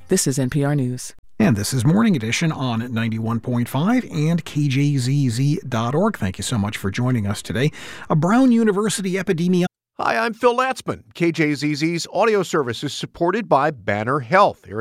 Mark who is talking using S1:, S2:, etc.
S1: This is NPR News.
S2: And this is Morning Edition on 91.5 and KJZZ.org. Thank you so much for joining us today. A Brown University epidemiologist.
S3: Hi, I'm Phil Latzman. KJZZ's audio service is supported by Banner Health.